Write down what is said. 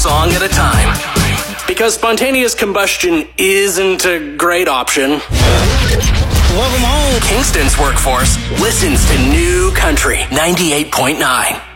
song at a time. Because spontaneous combustion isn't a great option. Welcome home. Kingston's workforce listens to New Country 98.9.